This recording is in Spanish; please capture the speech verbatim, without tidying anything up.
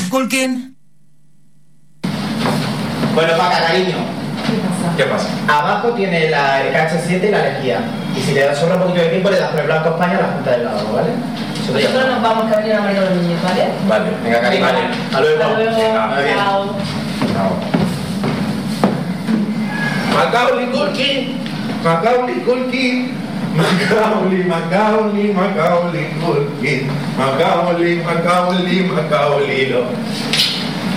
Culkin. Bueno, Paca, cariño. ¿Qué pasa? Abajo tiene la, el K H siete y la lejía. Y si le das sobra un poquito de tiempo, le das por el Blanco España a la punta del lado, ¿vale? Nosotros nos vamos, que ha venido la María de los niños, ¿vale? Vale. Venga, cariño. Vale. Hasta luego. Hasta luego. Venga, muy bien. Chao. Chao. Macaulay Culkin. Macaulay Culkin. Macaulay, Macaulay, Macaulay Culkin. Macaulay, Macaulay, Macaulay.